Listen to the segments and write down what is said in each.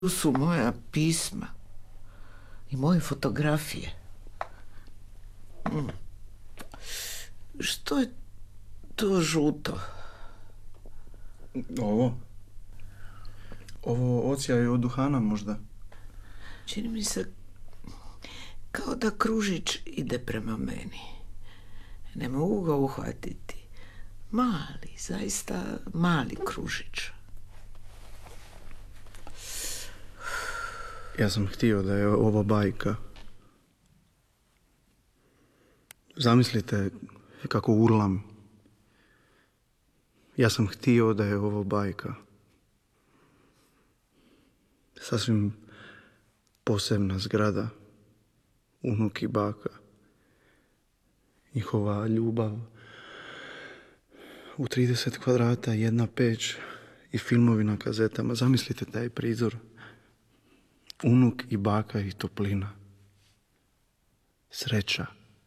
Tu su moja pisma i moje fotografije. Što je to žuto? Ovo odsjaj od duhana možda. Čini mi se kao da kružić ide prema meni. Ne mogu ga uhvatiti. Mali, zaista mali kružić. Ja sam htio da je ovo bajka. Zamislite kako urlam. Ja sam htio da je ovo bajka. Sasvim posebna zgrada. Unuk i baka. Njihova ljubav. U 30 kvadrata, jedna peć i filmovi na kazetama. Zamislite taj prizor. Unuk i baka i toplina. Sreća.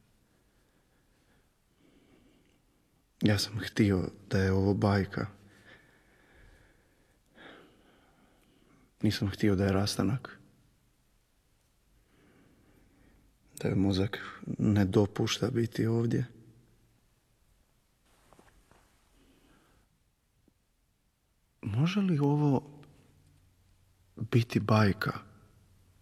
Ja sam htio da je ovo bajka. Nisam htio da je rastanak. Da je mozak ne dopušta biti ovdje. Može li ovo biti bajka?